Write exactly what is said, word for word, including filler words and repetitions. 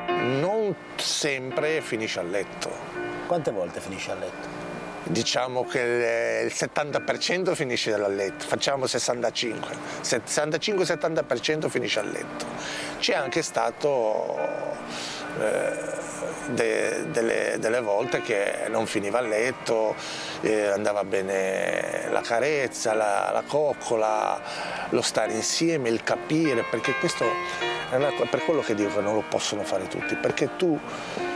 Non sempre finisce a letto. Quante volte finisce a letto? Diciamo che il settanta per cento finisce a letto, facciamo sessantacinque, sessantacinque settanta per cento finisce a letto. C'è anche stato eh, de, delle, delle volte che non finiva a letto, eh, andava bene la carezza, la, la coccola, lo stare insieme, il capire, perché questo è una, per quello che dico che non lo possono fare tutti, perché tu